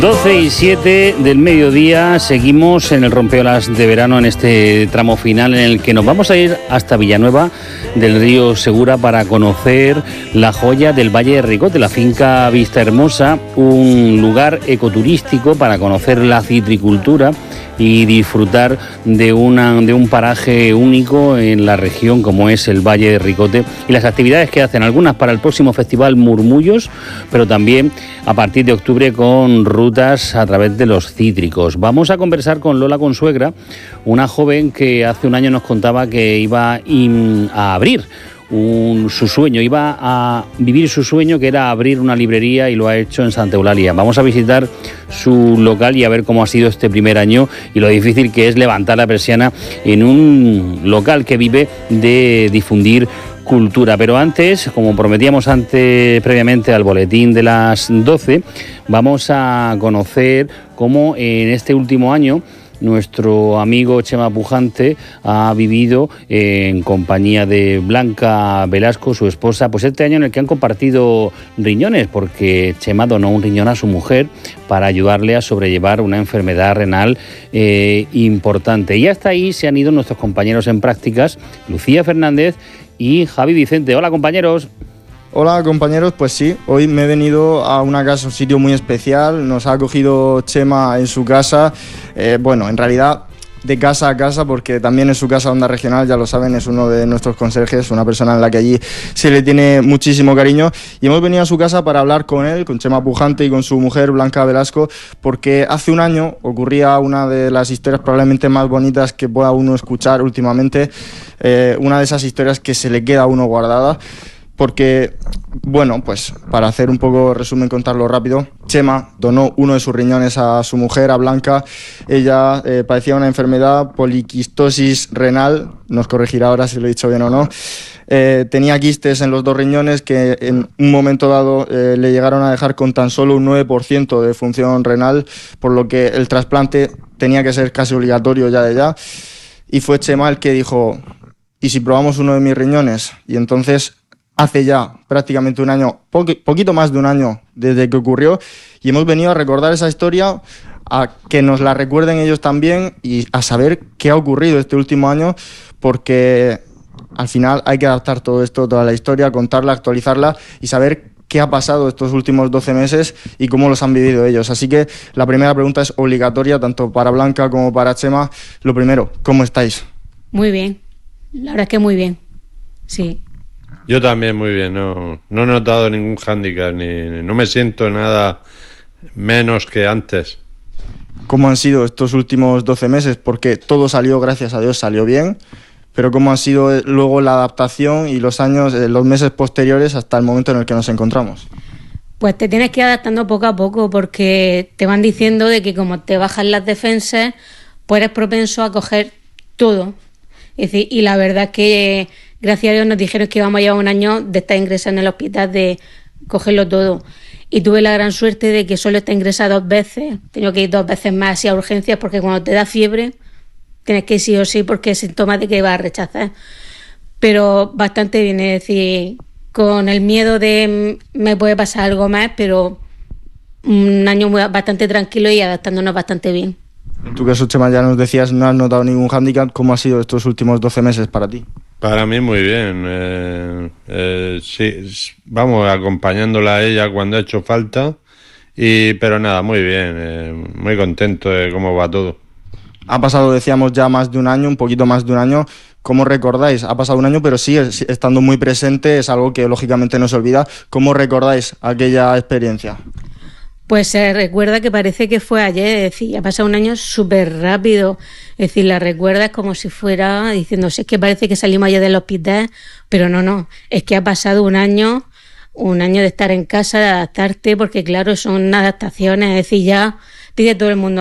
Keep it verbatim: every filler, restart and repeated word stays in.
doce y siete del mediodía, seguimos en el Rompeolas de verano en este tramo final en el que nos vamos a ir hasta Villanueva del Río Segura para conocer la joya del Valle de Ricote, la finca Vista Hermosa, un lugar ecoturístico para conocer la citricultura y disfrutar de, una, de un paraje único en la región como es el Valle de Ricote y las actividades que hacen, algunas para el próximo festival Murmullos, pero también a partir de octubre con rutas a través de los cítricos. Vamos a conversar con Lola Consuegra, una joven que hace un año nos contaba que iba a abrir Un, su sueño, iba a vivir su sueño, que era abrir una librería, y lo ha hecho en Santa Eulalia. Vamos a visitar su local y a ver cómo ha sido este primer año y lo difícil que es levantar la persiana en un local que vive de difundir cultura. Pero antes, como prometíamos antes previamente al boletín de las doce, vamos a conocer cómo en este último año nuestro amigo Chema Pujante ha vivido en compañía de Blanca Velasco, su esposa, pues este año en el que han compartido riñones, porque Chema donó un riñón a su mujer para ayudarle a sobrellevar una enfermedad renal eh, importante. Y hasta ahí se han ido nuestros compañeros en prácticas, Lucía Fernández y Javi Vicente. Hola, compañeros. Hola, compañeros, pues sí, hoy me he venido a una casa, un sitio muy especial, nos ha acogido Chema en su casa, eh, bueno, en realidad de casa a casa, porque también en su casa Onda Regional, ya lo saben, es uno de nuestros conserjes, una persona en la que allí se le tiene muchísimo cariño, y hemos venido a su casa para hablar con él, con Chema Pujante y con su mujer Blanca Velasco, porque hace un año ocurría una de las historias probablemente más bonitas que pueda uno escuchar últimamente, eh, una de esas historias que se le queda a uno guardada. Porque, bueno, pues para hacer un poco resumen, contarlo rápido, Chema donó uno de sus riñones a su mujer, a Blanca. Ella eh, padecía una enfermedad, poliquistosis renal, nos corregirá ahora si lo he dicho bien o no. Eh, tenía quistes en los dos riñones que en un momento dado eh, le llegaron a dejar con tan solo un nueve por ciento de función renal, por lo que el trasplante tenía que ser casi obligatorio ya de ya. Y fue Chema el que dijo, ¿y si probamos uno de mis riñones? Y entonces, hace ya prácticamente un año, poqu- poquito más de un año desde que ocurrió, y hemos venido a recordar esa historia, a que nos la recuerden ellos también y a saber qué ha ocurrido este último año, porque al final hay que adaptar todo esto, toda la historia, contarla, actualizarla y saber qué ha pasado estos últimos doce meses y cómo los han vivido ellos. Así que la primera pregunta es obligatoria, tanto para Blanca como para Chema. Lo primero, ¿cómo estáis? Muy bien, la verdad es que muy bien, sí. Yo también muy bien, no, no he notado ningún hándicap, ni, no me siento nada menos que antes. ¿Cómo han sido estos últimos doce meses? Porque todo salió, gracias a Dios, salió bien, pero ¿cómo ha sido luego la adaptación y los años, los meses posteriores hasta el momento en el que nos encontramos? Pues te tienes que ir adaptando poco a poco, porque te van diciendo de que como te bajan las defensas, pues eres propenso a coger todo. Es decir, y la verdad es que gracias a Dios nos dijeron que íbamos a llevar un año de estar ingresada en el hospital, de cogerlo todo. Y tuve la gran suerte de que solo está ingresada dos veces. Tengo que ir dos veces más así a urgencias, porque cuando te da fiebre tienes que ir sí o sí, porque es síntoma de que vas a rechazar. Pero bastante bien, es decir, con el miedo de me puede pasar algo más, pero un año muy, bastante tranquilo y adaptándonos bastante bien. En tu caso, Chema, ya nos decías, no has notado ningún hándicap. ¿Cómo ha sido estos últimos doce meses para ti? Para mí muy bien, eh, eh, sí, vamos acompañándola a ella cuando ha hecho falta, y pero nada, muy bien, eh, muy contento de cómo va todo. Ha pasado, decíamos, ya más de un año, un poquito más de un año. ¿Cómo recordáis? Ha pasado un año, pero sigue estando muy presente, es algo que lógicamente no se olvida. ¿Cómo recordáis aquella experiencia? Pues se recuerda que parece que fue ayer, es decir, ha pasado un año súper rápido, es decir, la recuerdas como si fuera diciendo, si es que parece que salimos ayer del hospital, pero no, no, es que ha pasado un año, un año de estar en casa, de adaptarte, porque claro, son adaptaciones, es decir, ya dice todo el mundo,